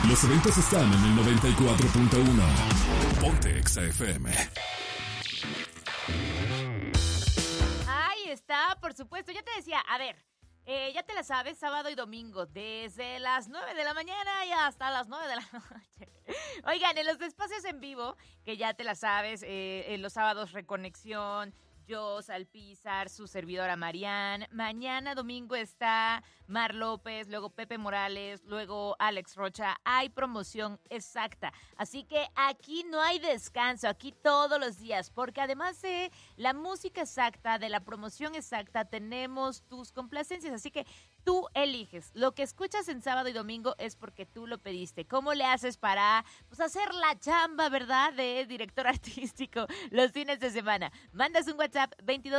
Los eventos están en el 94.1. Ponte Exa FM. Ahí está, por supuesto. Ya te decía, a ver, ya te la sabes, sábado y domingo, desde las 9 de la mañana y hasta las 9 de la noche. Oigan, en los espacios en vivo, que ya te la sabes, en los sábados Reconexión, yo, Salpizar, su servidora Marianne. Mañana domingo está Mar López, luego Pepe Morales, luego Alex Rocha. Hay promoción exacta. Así que aquí no hay descanso, aquí todos los días, porque además de la música exacta, de la promoción exacta, tenemos tus complacencias. Así que tú eliges. Lo que escuchas en sábado y domingo es porque tú lo pediste. ¿Cómo le haces para hacer la chamba, verdad, de director artístico los fines de semana? Mandas un WhatsApp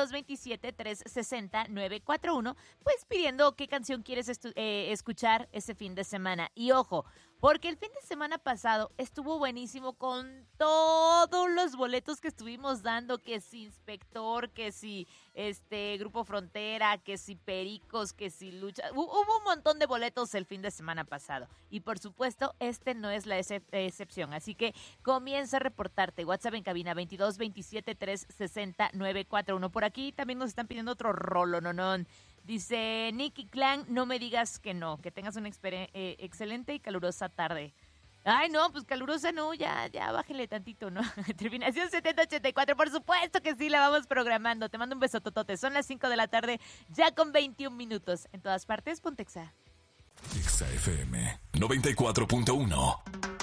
2227-360-941, pues pidiendo qué canción quieres escuchar ese fin de semana. Y ojo, porque el fin de semana pasado estuvo buenísimo con todos los boletos que estuvimos dando, que si Inspector, que si Grupo Frontera, que si Pericos, que si Lucha. Hubo un montón de boletos el fin de semana pasado. Y por supuesto, no es la excepción. Así que comienza a reportarte. WhatsApp en cabina 2227-360-941. Por aquí también nos están pidiendo otro rolo, nonón. Dice Nicky Clan, no me digas que no, que tengas una excelente y calurosa tarde. Ay, no, pues calurosa no, ya bájale tantito, ¿no? Terminación 7084, por supuesto que sí, la vamos programando. Te mando un beso totote. Son las 5 de la tarde, ya con 21 minutos. En todas partes, Ponte Exa. Exa FM 94.1.